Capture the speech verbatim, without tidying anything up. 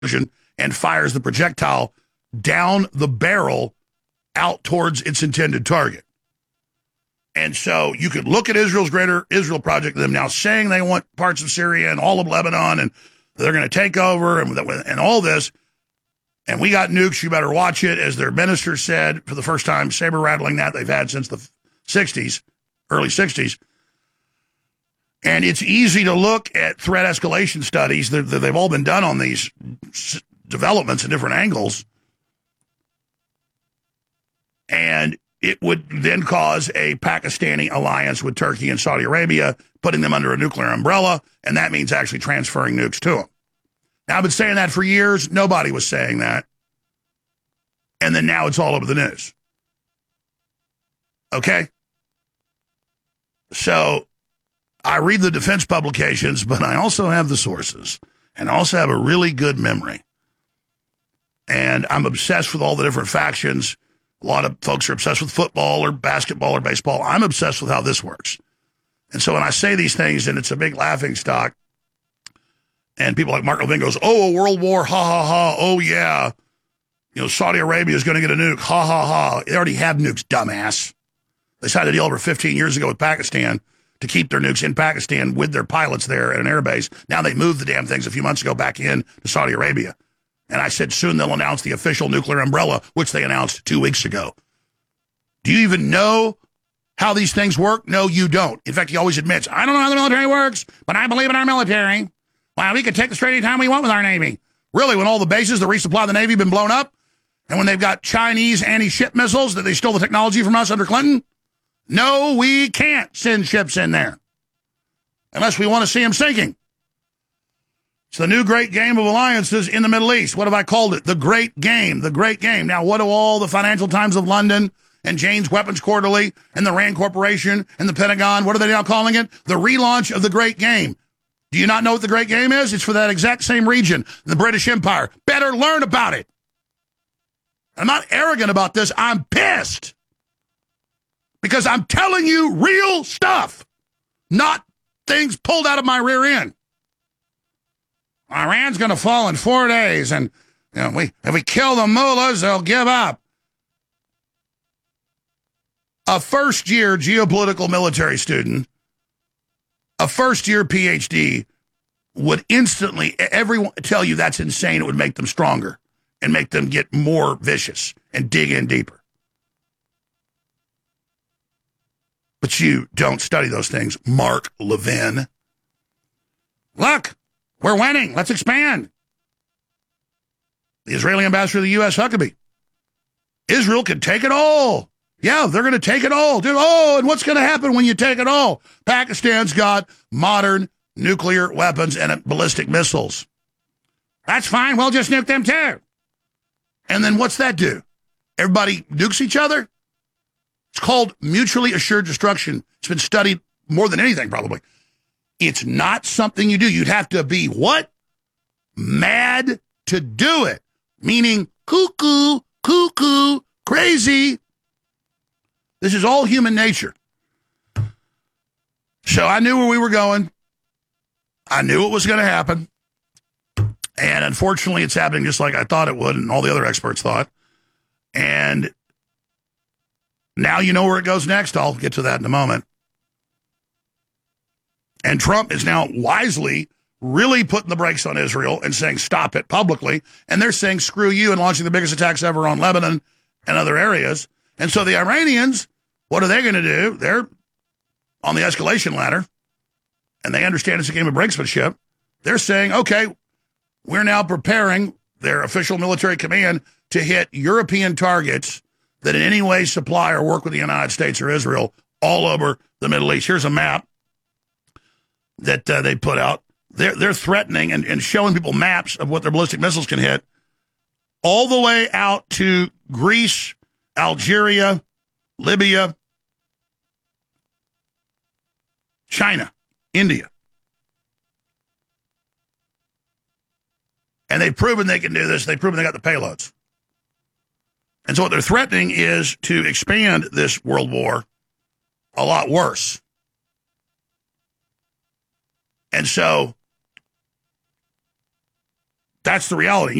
and fires the projectile down the barrel out towards its intended target. And so you could look at Israel's Greater Israel Project, them now saying they want parts of Syria and all of Lebanon, and they're going to take over and, and all this. And we got nukes, you better watch it, as their minister said for the first time, saber-rattling that they've had since the sixties, early sixties. And it's easy to look at threat escalation studies. That they've all been done on these developments at different angles. And it would then cause a Pakistani alliance with Turkey and Saudi Arabia, putting them under a nuclear umbrella, and that means actually transferring nukes to them. Now, I've been saying that for years. Nobody was saying that. And then now it's all over the news. Okay? So I read the defense publications, but I also have the sources, and I also have a really good memory. And I'm obsessed with all the different factions. A lot of folks are obsessed with football or basketball or baseball. I'm obsessed with how this works. And so when I say these things, and it's a big laughing stock, and people like Mark Levin goes, oh, a world war, ha, ha, ha, oh, yeah. You know, Saudi Arabia is going to get a nuke, ha, ha, ha. They already have nukes, dumbass. They signed a deal over fifteen years ago with Pakistan to keep their nukes in Pakistan with their pilots there at an airbase. Now they moved the damn things a few months ago back in to Saudi Arabia. And I said soon they'll announce the official nuclear umbrella, which they announced two weeks ago. Do you even know how these things work? No, you don't. In fact, he always admits, I don't know how the military works, but I believe in our military. Wow, we can take the straight anytime we want with our Navy. Really, when all the bases that resupply the Navy have been blown up, and when they've got Chinese anti-ship missiles that they stole the technology from us under Clinton? No, we can't send ships in there unless we want to see them sinking. It's the new great game of alliances in the Middle East. What have I called it? The great game, the great game. Now, what do all the Financial Times of London and Jane's Weapons Quarterly and the Rand Corporation and the Pentagon, what are they now calling it? The relaunch of the great game. Do you not know what the great game is? It's for that exact same region, the British Empire. Better learn about it. I'm not arrogant about this. I'm pissed. Because I'm telling you real stuff, not things pulled out of my rear end. Iran's going to fall in four days, and you know, we if we kill the mullahs, they'll give up. A first-year geopolitical military student, a first-year P H D, would instantly, everyone tell you that's insane. It would make them stronger and make them get more vicious and dig in deeper. But you don't study those things, Mark Levin. Look, we're winning. Let's expand. The Israeli ambassador to the U S, Huckabee. Israel can take it all. Yeah, they're going to take it all. Dude, oh, and what's going to happen when you take it all? Pakistan's got modern nuclear weapons and ballistic missiles. That's fine. We'll just nuke them too. And then what's that do? Everybody nukes each other? It's called mutually assured destruction. It's been studied more than anything, probably. It's not something you do. You'd have to be what? Mad to do it. Meaning cuckoo, cuckoo, crazy. This is all human nature. So I knew where we were going. I knew it was going to happen. And unfortunately, it's happening just like I thought it would and all the other experts thought. And now you know where it goes next. I'll get to that in a moment. And Trump is now wisely really putting the brakes on Israel and saying stop it publicly. And they're saying screw you and launching the biggest attacks ever on Lebanon and other areas. And so the Iranians, what are they going to do? They're on the escalation ladder, and they understand it's a game of brinksmanship. They're saying, okay, we're now preparing their official military command to hit European targets that in any way supply or work with the United States or Israel all over the Middle East. Here's a map that uh, they put out. They're, they're threatening and, and showing people maps of what their ballistic missiles can hit all the way out to Greece, Algeria, Libya, China, India. And they've proven they can do this. They've proven they got the payloads. And so what they're threatening is to expand this world war a lot worse. And so That's the reality.